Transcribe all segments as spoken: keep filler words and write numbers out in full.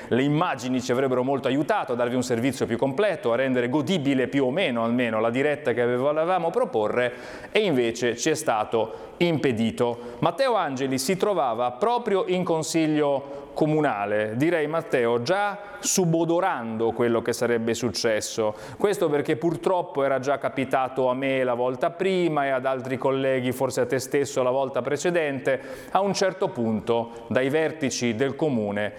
le immagini ci avrebbero molto aiutato a darvi un servizio più completo, a rendere godibile più o meno almeno la diretta che volevamo proporre, e invece ci è stato impedito. Matteo Angeli si trovava proprio in consiglio comunale, direi Matteo già subodorando quello che sarebbe successo, questo perché purtroppo era già capitato a me la volta prima e ad altri colleghi, forse a te stesso la volta precedente. A un certo punto dai vertici del comune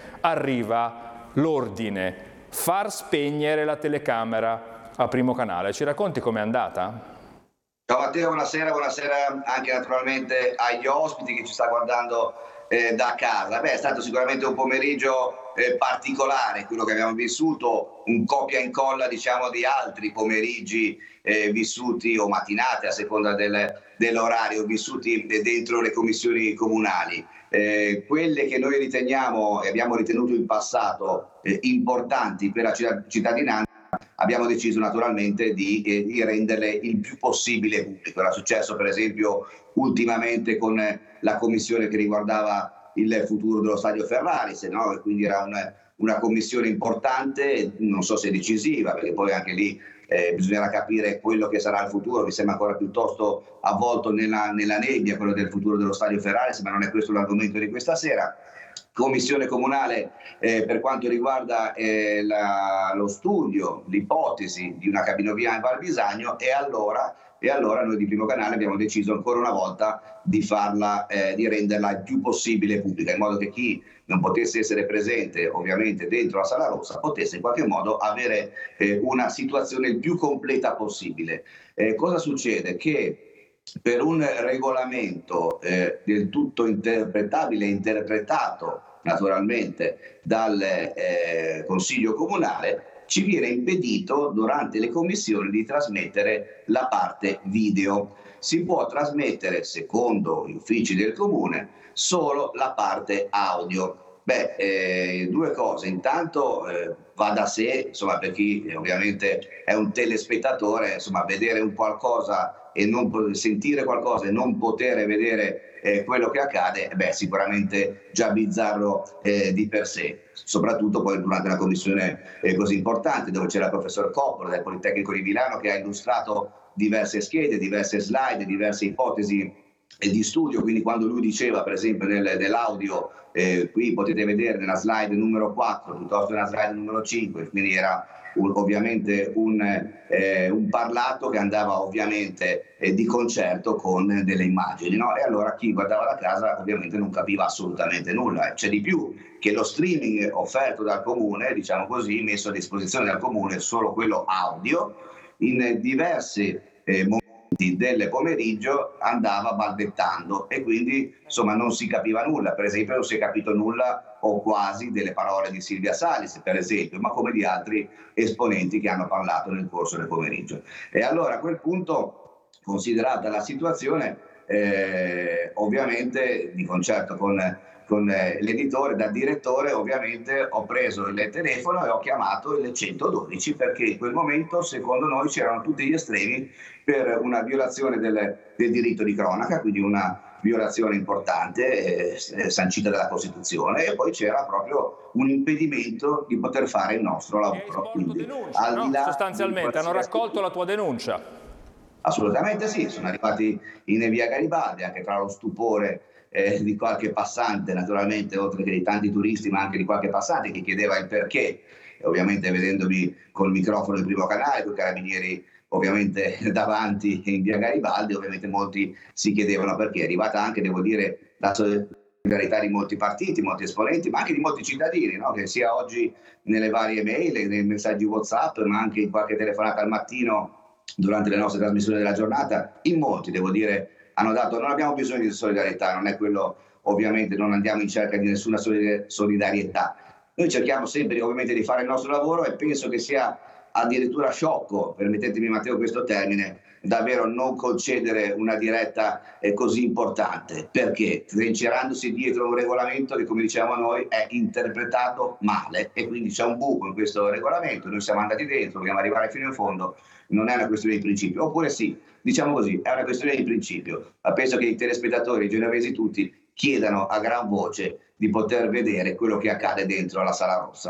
arriva l'ordine: far spegnere la telecamera a Primo Canale. Ci racconti com'è andata? Ciao Matteo, buonasera, buonasera anche naturalmente agli ospiti che ci sta guardando eh, da casa. Beh, è stato sicuramente un pomeriggio eh, particolare quello che abbiamo vissuto, un copia e incolla diciamo di altri pomeriggi eh, vissuti o mattinate a seconda del, dell'orario vissuti dentro le commissioni comunali. Eh, quelle che noi riteniamo e abbiamo ritenuto in passato eh, importanti per la cittadinanza, abbiamo deciso naturalmente di, eh, di renderle il più possibile pubblico. Era successo per esempio ultimamente con la commissione che riguardava il futuro dello stadio Ferrari, se no, quindi era una, una commissione importante, non so se decisiva, perché poi anche lì eh, bisognerà capire quello che sarà il futuro. Mi sembra ancora piuttosto avvolto nella, nella nebbia quello del futuro dello stadio Ferrari, ma non è questo l'argomento di questa sera. Commissione comunale eh, per quanto riguarda eh, la, lo studio, l'ipotesi di una cabinovia in Val Bisagno, e allora, e allora noi di Primo Canale abbiamo deciso ancora una volta di farla, eh, di renderla il più possibile pubblica, in modo che chi non potesse essere presente ovviamente dentro la Sala Rossa potesse in qualche modo avere eh, una situazione il più completa possibile. Eh, cosa succede? Che per un regolamento eh, del tutto interpretabile e interpretato naturalmente dal eh, Consiglio Comunale, ci viene impedito durante le commissioni di trasmettere la parte video. Si può trasmettere, secondo gli uffici del Comune, solo la parte audio. Beh, eh, due cose. Intanto eh, va da sé, insomma, per chi eh, ovviamente è un telespettatore, insomma, vedere un qualcosa e non sentire qualcosa e non poter vedere eh, quello che accade, beh, sicuramente già bizzarro eh, di per sé, soprattutto poi durante una commissione eh, così importante dove c'era il professor Coppola del Politecnico di Milano che ha illustrato diverse schede, diverse slide, diverse ipotesi eh, di studio. Quindi quando lui diceva per esempio nel, nell'audio eh, qui potete vedere nella slide numero quattro piuttosto che nella slide numero cinque, quindi era Un, ovviamente un, eh, un parlato che andava ovviamente eh, di concerto con delle immagini, no? E allora chi guardava da casa ovviamente non capiva assolutamente nulla. C'è di più, che lo streaming offerto dal comune, diciamo così, messo a disposizione dal comune, solo quello audio, in diversi eh, momenti del pomeriggio andava balbettando e quindi insomma non si capiva nulla. Per esempio non si è capito nulla o quasi delle parole di Silvia Salis, per esempio, ma come di altri esponenti che hanno parlato nel corso del pomeriggio. E allora a quel punto, considerata la situazione, eh, ovviamente di concerto con con l'editore, da direttore ovviamente ho preso il telefono e ho chiamato il centododici, perché in quel momento secondo noi c'erano tutti gli estremi per una violazione del, del diritto di cronaca, quindi una violazione importante eh, sancita dalla Costituzione, e poi c'era proprio un impedimento di poter fare il nostro lavoro. Quindi, denuncia, al di no? là sostanzialmente hanno raccolto la tua denuncia. Assolutamente sì, sono arrivati in via Garibaldi, anche tra lo stupore Eh, di qualche passante, naturalmente, oltre che di tanti turisti, ma anche di qualche passante che chiedeva il perché. E ovviamente vedendomi col microfono del Primo Canale, con i carabinieri ovviamente davanti in via Garibaldi, ovviamente molti si chiedevano perché. È arrivata anche, devo dire, la solidarietà di molti partiti, molti esponenti, ma anche di molti cittadini, no? Che sia oggi nelle varie mail, nei messaggi WhatsApp, ma anche in qualche telefonata al mattino durante le nostre trasmissioni della giornata, in molti, devo dire, hanno dato: non abbiamo bisogno di solidarietà, non è quello, ovviamente non andiamo in cerca di nessuna solidarietà, noi cerchiamo sempre ovviamente di fare il nostro lavoro, e penso che sia addirittura sciocco, permettetemi Matteo questo termine, davvero non concedere una diretta eh, così importante, perché trincerandosi dietro un regolamento che, come diciamo noi, è interpretato male, e quindi c'è un buco in questo regolamento. Noi siamo andati dentro, dobbiamo arrivare fino in fondo. Non è una questione di principio, oppure sì, diciamo così, è una questione di principio, ma penso che i telespettatori, i genovesi tutti, chiedano a gran voce di poter vedere quello che accade dentro la Sala Rossa.